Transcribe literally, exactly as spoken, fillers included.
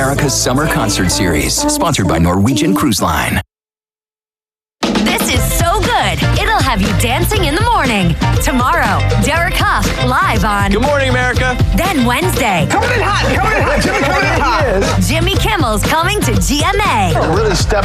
America's Summer Concert Series, sponsored by Norwegian Cruise Line. This is so good, it'll have you dancing in the morning. Tomorrow, Derek Huff live on Good Morning America. Then Wednesday, Coming in hot, coming in hot, Jimmy coming in hot. Jimmy Kimmel's coming to G M A. Really step